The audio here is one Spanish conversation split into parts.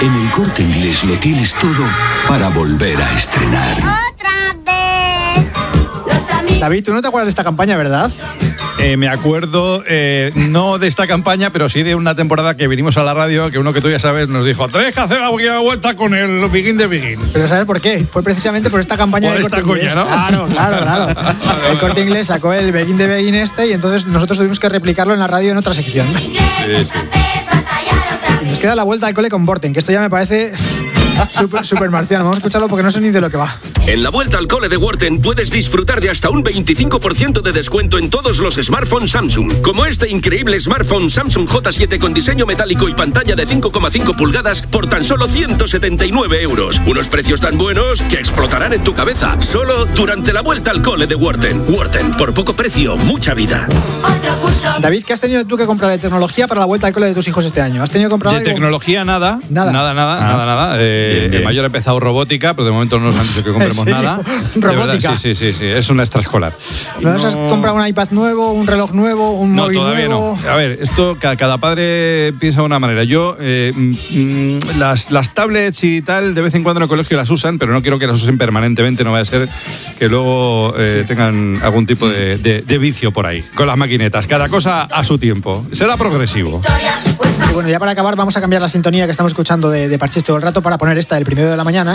En El Corte Inglés lo tienes todo para volver a estrenar. ¡Otra vez! David, tú no te acuerdas de esta campaña, ¿verdad? Me acuerdo, no de esta campaña, pero sí de una temporada que vinimos a la radio, que uno que tú ya sabes nos dijo: tenéis que hacer la vuelta con el Begin de Begin. Pero ¿sabes por qué? Fue precisamente por esta campaña por de esta Corte coña, Inglés. ¿no? Claro. El Corte Inglés sacó el Begin de Begin y entonces nosotros tuvimos que replicarlo en la radio en otra sección. Sí. Y nos queda la vuelta al cole con Borten, que esto ya me parece súper marciano. Vamos a escucharlo porque no sé ni de lo que va. En la vuelta al cole de Worten puedes disfrutar de hasta un 25% de descuento en todos los smartphones Samsung, como este increíble smartphone Samsung J7 con diseño metálico y pantalla de 5,5 pulgadas por tan solo 179 euros. Unos precios tan buenos que explotarán en tu cabeza, solo durante la vuelta al cole de Worten. Worten, por poco precio, mucha vida. David, ¿qué has tenido tú que comprar de tecnología para la vuelta al cole de tus hijos este año? ¿Has tenido que comprar De algo? tecnología nada. Bien. El mayor ha empezado robótica, pero de momento no nos han dicho que compremos nada. ¿Robótica? Verdad, sí, es una extraescolar. ¿No has comprado un iPad nuevo, un reloj nuevo, un móvil todavía nuevo? no. A ver, esto cada padre piensa de una manera. Yo, las tablets y tal, de vez en cuando en el colegio las usan, pero no quiero que las usen permanentemente, no vaya a ser que luego tengan algún tipo de vicio por ahí, con las maquinetas. Cada cosa a su tiempo. Será progresivo. Y bueno, ya para acabar vamos a cambiar la sintonía que estamos escuchando de Parchís todo el rato para poner esta del 1 de la mañana.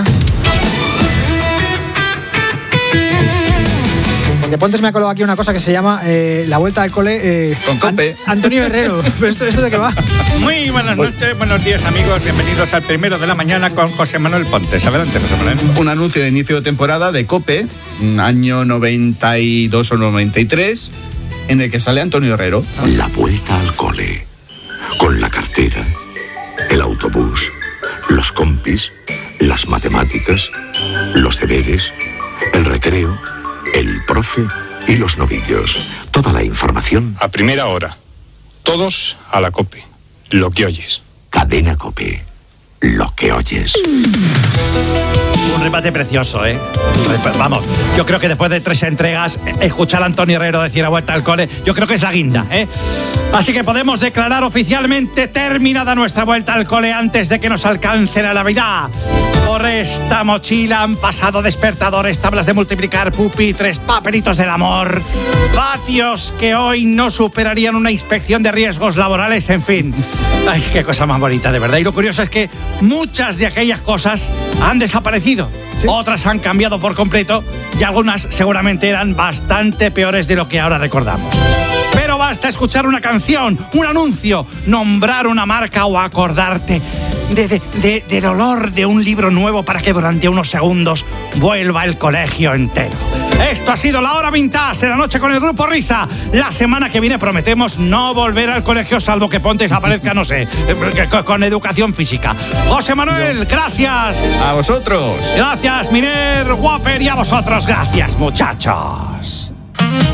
Porque Pontes me ha colado aquí una cosa que se llama la vuelta al cole con COPE. Antonio Herrero. ¿Esto de qué va? Muy buenas noches, buenos días amigos, bienvenidos al 1 de la mañana con José Manuel Pontes. Adelante, José Manuel. Un anuncio de inicio de temporada de COPE, año 92 o 93, en el que sale Antonio Herrero. La vuelta al cole. Con la cartera, el autobús, los compis, las matemáticas, los deberes, el recreo, el profe y los novillos. Toda la información. A primera hora. Todos a la COPE. Lo que oyes. Cadena COPE. Lo que oyes. Un remate precioso, ¿eh? Vamos, yo creo que después de 3 entregas, escuchar a Antonio Herrero decir a vuelta al cole, yo creo que es la guinda, ¿eh? Así que podemos declarar oficialmente terminada nuestra vuelta al cole antes de que nos alcance la Navidad. Por esta mochila han pasado despertadores, tablas de multiplicar, pupitres, papelitos del amor, patios que hoy no superarían una inspección de riesgos laborales, en fin. Ay, qué cosa más bonita, de verdad. Y lo curioso es que muchas de aquellas cosas han desaparecido. ¿Sí? Otras han cambiado por completo y algunas seguramente eran bastante peores de lo que ahora recordamos. Pero basta escuchar una canción, un anuncio, nombrar una marca o acordarte del olor de un libro nuevo para que durante unos segundos vuelva el colegio entero. Esto ha sido La Hora Vintage en la noche con el Grupo Risa. La semana que viene prometemos no volver al colegio salvo que Pontes aparezca, no sé, con educación física. José Manuel, gracias. A vosotros. Gracias, Miner, Whopper, y a vosotros, gracias, muchachos.